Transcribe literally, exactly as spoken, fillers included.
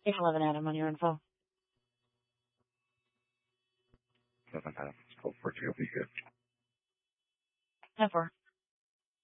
eight eleven Adam on your info. Seven Adam. Code four two. Be good. ten four.